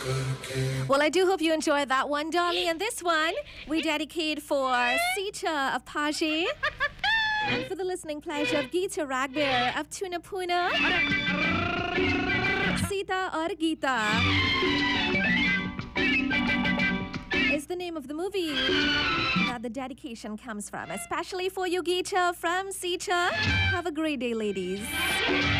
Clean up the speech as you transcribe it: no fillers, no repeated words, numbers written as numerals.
Well, I do hope you enjoyed that one, Dolly. And this one we dedicate for Sita of Paji. And for the listening pleasure of Geeta Ragbear of Tunapuna. Sita or Geeta is the name of the movie that the dedication comes from. Especially for you, Geeta, from Sita. Have a great day, ladies.